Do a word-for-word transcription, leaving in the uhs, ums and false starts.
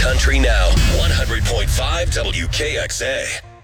Country Now, one hundred point five W K X A.